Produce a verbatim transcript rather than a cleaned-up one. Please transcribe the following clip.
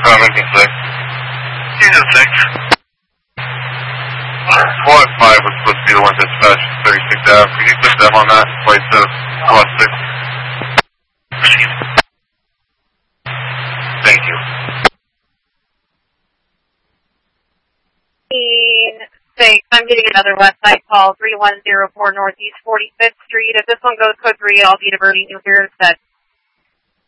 Car Lincoln six. Unit six. Squad five was supposed to be the one dispatched thirty-six Ave. Could you put them on that in place of Squad six? Thank you. Six. I'm getting another west side call, three one zero four Northeast forty-fifth Street. If this one goes code three, I'll be diverting you here instead.